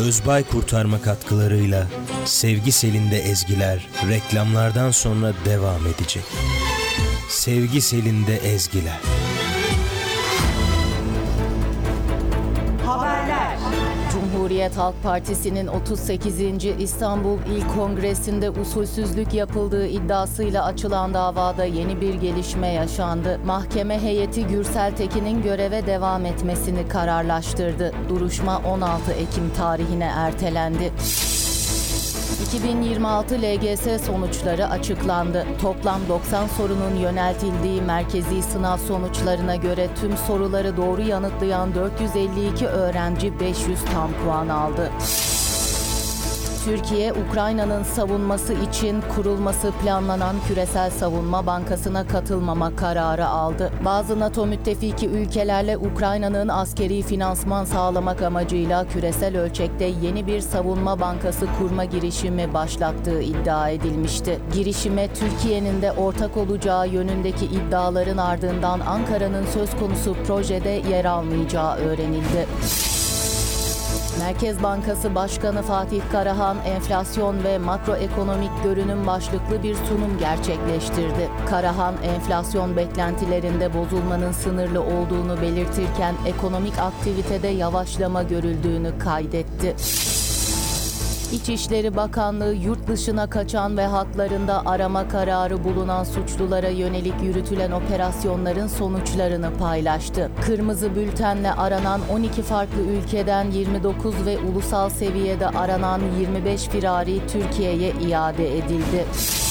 Özbay Kurtarma katkılarıyla Sevgi Selinde ezgiler reklamlardan sonra devam edecek. Sevgi Selinde ezgiler. Haberler. Cumhuriyet Halk Partisi'nin 38. İstanbul İl Kongresi'nde usulsüzlük yapıldığı iddiasıyla açılan davada yeni bir gelişme yaşandı. Mahkeme heyeti Gürsel Tekin'in göreve devam etmesini kararlaştırdı. Duruşma 16 Ekim tarihine ertelendi. 2026 LGS sonuçları açıklandı. Toplam 90 sorunun yöneltildiği merkezi sınav sonuçlarına göre tüm soruları doğru yanıtlayan 452 öğrenci 500 tam puan aldı. Türkiye, Ukrayna'nın savunması için kurulması planlanan Küresel Savunma Bankası'na katılmama kararı aldı. Bazı NATO müttefiki ülkelerle Ukrayna'nın askeri finansman sağlamak amacıyla küresel ölçekte yeni bir savunma bankası kurma girişimi başlattığı iddia edilmişti. Girişime Türkiye'nin de ortak olacağı yönündeki iddiaların ardından Ankara'nın söz konusu projede yer almayacağı öğrenildi. Merkez Bankası Başkanı Fatih Karahan, enflasyon ve makroekonomik görünüm başlıklı bir sunum gerçekleştirdi. Karahan, enflasyon beklentilerinde bozulmanın sınırlı olduğunu belirtirken ekonomik aktivitede yavaşlama görüldüğünü kaydetti. İçişleri Bakanlığı yurt dışına kaçan ve haklarında arama kararı bulunan suçlulara yönelik yürütülen operasyonların sonuçlarını paylaştı. Kırmızı bültenle aranan 12 farklı ülkeden 29 ve ulusal seviyede aranan 25 firari Türkiye'ye iade edildi.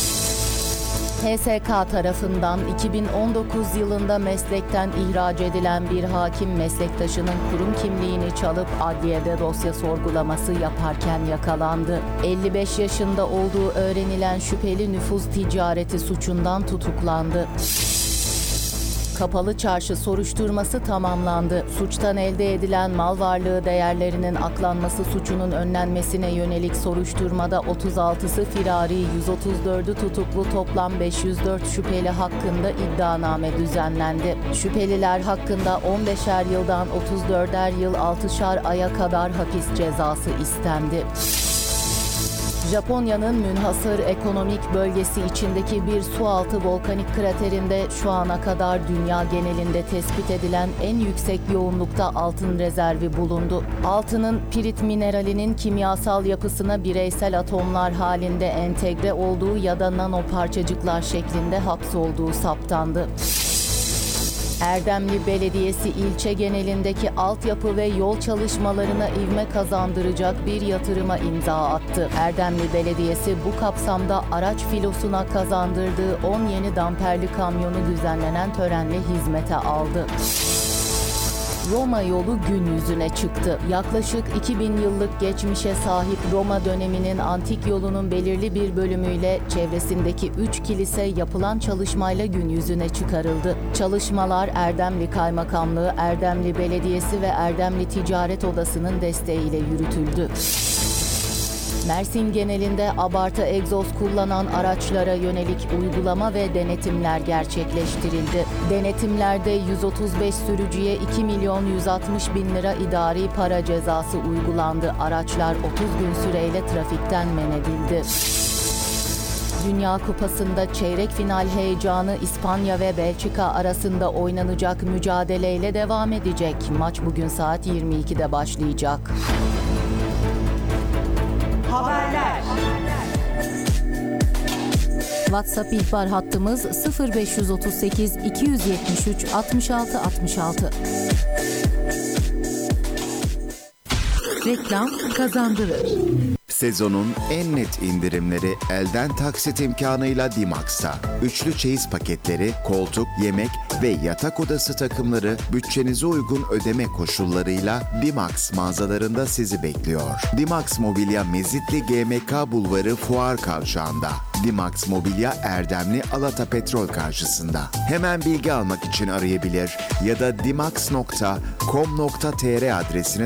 TSK tarafından 2019 yılında meslekten ihraç edilen bir hakim meslektaşının kurum kimliğini çalıp adliyede dosya sorgulaması yaparken yakalandı. 55 yaşında olduğu öğrenilen şüpheli nüfuz ticareti suçundan tutuklandı. Kapalı Çarşı soruşturması tamamlandı. Suçtan elde edilen mal varlığı değerlerinin aklanması suçunun önlenmesine yönelik soruşturmada 36'sı firari, 134'ü tutuklu toplam 504 şüpheli hakkında iddianame düzenlendi. Şüpheliler hakkında 15'er yıldan 34'er yıl 6'şar aya kadar hapis cezası istendi. Japonya'nın münhasır ekonomik bölgesi içindeki bir sualtı volkanik kraterinde şu ana kadar dünya genelinde tespit edilen en yüksek yoğunlukta altın rezervi bulundu. Altının pirit mineralinin kimyasal yapısına bireysel atomlar halinde entegre olduğu ya da nano parçacıklar şeklinde hapsolduğu saptandı. Erdemli Belediyesi ilçe genelindeki altyapı ve yol çalışmalarına ivme kazandıracak bir yatırıma imza attı. Erdemli Belediyesi bu kapsamda araç filosuna kazandırdığı 10 yeni damperli kamyonu düzenlenen törenle hizmete aldı. Roma yolu gün yüzüne çıktı. Yaklaşık 2000 yıllık geçmişe sahip Roma döneminin antik yolunun belirli bir bölümüyle çevresindeki 3 kilise yapılan çalışmayla gün yüzüne çıkarıldı. Çalışmalar Erdemli Kaymakamlığı, Erdemli Belediyesi ve Erdemli Ticaret Odası'nın desteğiyle yürütüldü. Mersin genelinde abartı egzoz kullanan araçlara yönelik uygulama ve denetimler gerçekleştirildi. Denetimlerde 135 sürücüye 2.160.000 lira idari para cezası uygulandı. Araçlar 30 gün süreyle trafikten men edildi. Dünya Kupası'nda çeyrek final heyecanı İspanya ve Belçika arasında oynanacak mücadeleyle devam edecek. Maç bugün saat 22'de başlayacak. Haberler. WhatsApp ihbar hattımız 0538 273 66 66. Reklam kazandırır. Sezonun en net indirimleri elden taksit imkanıyla Dimax'ta. Üçlü çeyiz paketleri, koltuk, yemek ve yatak odası takımları bütçenize uygun ödeme koşullarıyla Dimax mağazalarında sizi bekliyor. Dimax Mobilya Mezitli GMK Bulvarı Fuar Kavşağı'nda. Dimax Mobilya Erdemli Alata Petrol karşısında. Hemen bilgi almak için arayabilir ya da dimax.com.tr adresine